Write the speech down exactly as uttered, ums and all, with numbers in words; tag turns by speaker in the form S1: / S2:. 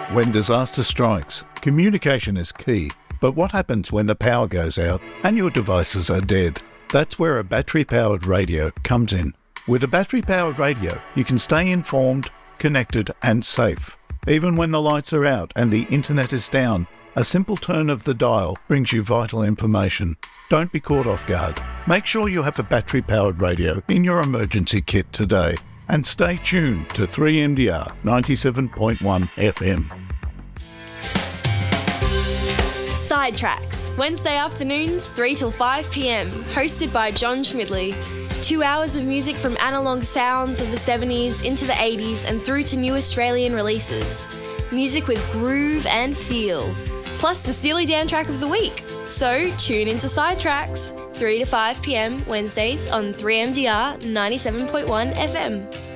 S1: When disaster strikes, communication is key. But what happens when the power goes out and your devices are dead? That's where a battery-powered radio comes in. With a battery-powered radio, you can stay informed, connected and safe. Even when the lights are out and the internet is down, a simple turn of the dial brings you vital information. Don't be caught off guard. Make sure you have a battery-powered radio in your emergency kit today. And stay tuned to three M D R ninety-seven point one F M.
S2: Sidetracks, Wednesday afternoons, three till five p m, hosted by John Schmidley. Two hours of music from analogue sounds of the seventies into the eighties and through to new Australian releases. Music with groove and feel. Plus the Steely Dan track of the week. So tune into Sidetracks, three to five p m Wednesdays on three M D R ninety-seven point one F M.